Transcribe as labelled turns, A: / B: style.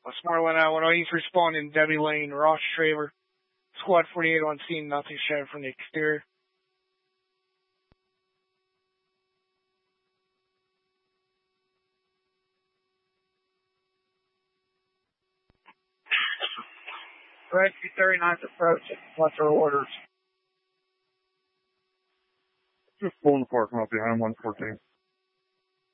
A: Westmoreland, Illinois. He's responding Debbie Lane, Ross Traver. Squad 48 on scene, nothing shed from the exterior. Rescue 39's approaching. What's our orders?
B: Just pulling the parking lot behind 114.